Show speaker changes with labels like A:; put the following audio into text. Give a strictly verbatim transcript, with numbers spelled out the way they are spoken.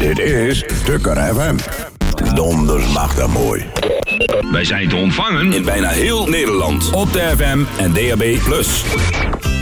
A: Dit is Tukker F M. Donders machtig mooi.
B: Wij zijn te ontvangen in bijna heel Nederland. Op de F M en D A B plus.